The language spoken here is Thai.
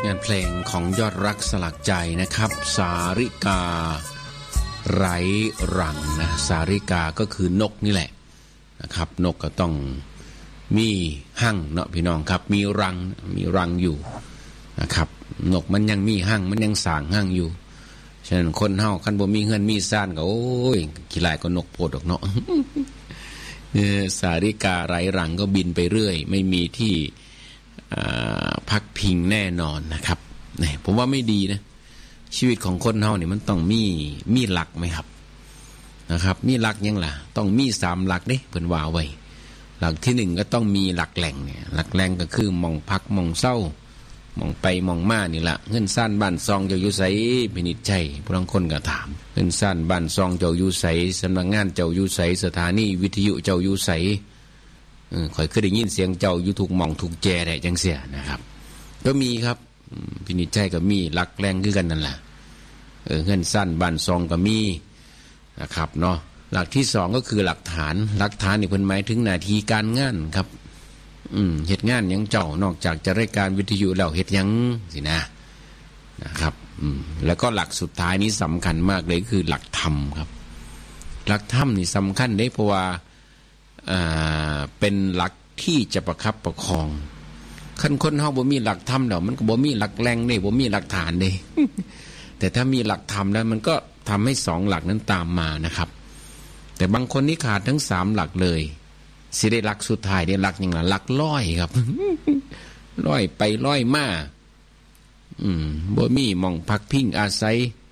งานเพลงของยอดรักสลักใจนะครับสาริกาไร้รังนะสาริกาก็คือนกนี่แหละนะครับนกก็ต้องมีหั่งเนาะพี่น้องครับมีรังอยู่นะครับนกมันยังมีหั่งมันยังสร้างหั่งอยู่ฉะนั้นคนเฮาคันบ่มีเฮือนมีซ่านก็โอ้ยขี้หลายก็นกโพดดอกเนาะ สาริกาไร้รังก็บินไปเรื่อยไม่มีที่พักพิงแน่นอนนะครับนี่ผมว่าไม่ดีนะชีวิตของคนเฮาเนี่ยมันต้องมีหลักไหมครับนะครับมีหลักยังล่ะต้องมี3หลักเด้เพิ่นว่าไว้หลักที่1ก็ต้องมีหลักแหล่งเนี่ยหลักแหล่งก็คือมองพักมองเศร้ามองไปมองมานี่ล่ะเงินซ่านบ้านซองเจ้าอยู่ไสพินิจใจผู้บางคนก็ถามเงินซ่านบ้านซองเจ้าอยู่ไสสำนักงานเจ้าอยู่ไสสถานีวิทยุเจ้าอยู่ไสข่อยเคยได้ยินเสียงเจ้าอยู่ถูกหม่องถูกแจได้จังเสียนะครับก็มีครับพินิจใจก็มีหลักแหล่งคือกันนั่นแหละเงินซ่านบ้านซองก็มีนะครับเนาะหลักที่2ก็คือหลักฐานนี่เพิ่นหมายถึงหน้าที่การงานครับเฮ็ดงานหยังเจ้านอกจากจะรายการวิทยุแล้วเฮ็ดหยังสินะครับแล้วก็หลักสุดท้ายนี้สำคัญมากเลยคือหลักธรรมครับหลักธรรมนี่สำคัญได้เพราะว่าเป็นหลักที่จะประคับประคองคันคนเฮาบ่มีหลักธรรมแล้วมันก็บ่มีหลักแหล่งเด้บ่มีหลักฐานเด้ แต่ถ้ามีหลักธรรมแล้วมันก็ทำให้2หลักนั้นตามมานะครับแต่บางคนนี่ขาดทั้ง3หลักเลยสิได้หลักสุดท้ายได้หลักหยังล่ะหลักร้อยครับ ร้อยไปร้อยมาบ่มีหม่องพักพิงอาศัย